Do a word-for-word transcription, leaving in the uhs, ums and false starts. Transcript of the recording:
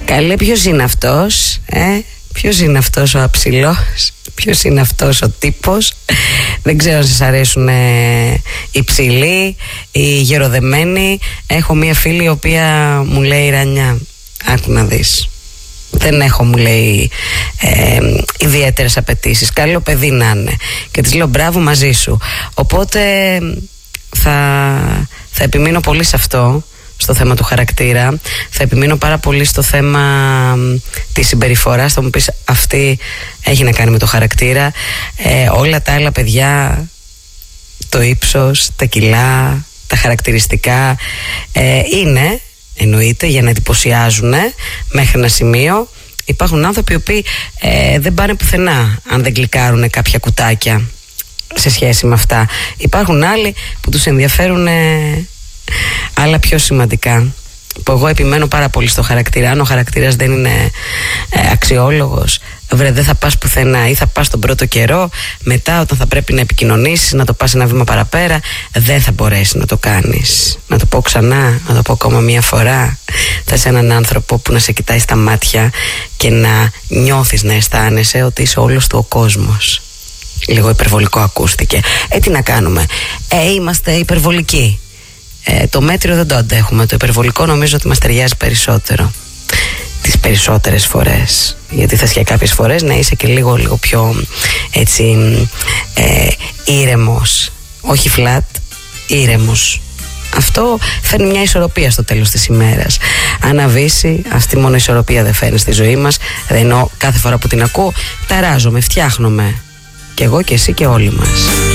Καλέ, ποιος είναι αυτός, ε? Ποιος είναι αυτός ο αψηλός? Ποιος είναι αυτός ο τύπος? Δεν ξέρω αν σας αρέσουν ε, οι ψηλοί, οι γεροδεμένοι. Έχω μία φίλη η οποία μου λέει, Ρανιά, άκου να δεις, δεν έχω, μου λέει, ε, ιδιαίτερες απαιτήσεις. Καλό παιδί να είναι. Και της λέω μπράβο, μαζί σου. Οπότε θα, θα επιμείνω πολύ σε αυτό, στο θέμα του χαρακτήρα. Θα επιμείνω πάρα πολύ στο θέμα της συμπεριφοράς. Θα μου πεις, αυτή έχει να κάνει με το χαρακτήρα. ε, Όλα τα άλλα, παιδιά, το ύψος, τα κιλά, τα χαρακτηριστικά ε, είναι, εννοείται, για να εντυπωσιάζουν μέχρι ένα σημείο. Υπάρχουν άνθρωποι οι οποίοι ε, δεν πάνε πουθενά αν δεν κλικάρουν κάποια κουτάκια σε σχέση με αυτά. Υπάρχουν άλλοι που τους ενδιαφέρουν ε, άλλα πιο σημαντικά, που εγώ επιμένω πάρα πολύ στο χαρακτήρα. Αν ο χαρακτήρας δεν είναι ε, αξιόλογος, βρε, δεν θα πας πουθενά. Ή θα πας τον πρώτο καιρό, μετά όταν θα πρέπει να επικοινωνήσεις, να το πας ένα βήμα παραπέρα, δεν θα μπορέσεις να το κάνεις. Να το πω ξανά, να το πω ακόμα μία φορά. Θα είσαι έναν άνθρωπο που να σε κοιτάει στα μάτια και να νιώθεις, να αισθάνεσαι ότι είσαι όλος του ο κόσμος. Λίγο υπερβολικό ακούστηκε. Ε, τι να κάνουμε, ε, είμαστε υπερβολικοί. Ε, το μέτριο δεν το αντέχουμε. Το υπερβολικό νομίζω ότι μας ταιριάζει περισσότερο τις περισσότερες φορές. Γιατί θες και κάποιες φορές να είσαι και λίγο, λίγο πιο έτσι ε, ήρεμος. Όχι flat, ήρεμος. Αυτό φέρνει μια ισορροπία στο τέλος της ημέρας. Αν αβήσει, αυτή μόνο ισορροπία δεν φέρνει στη ζωή μας. Δεν εννοώ κάθε φορά που την ακούω ταράζομαι, φτιάχνομαι. Κι εγώ και εσύ και όλοι μας.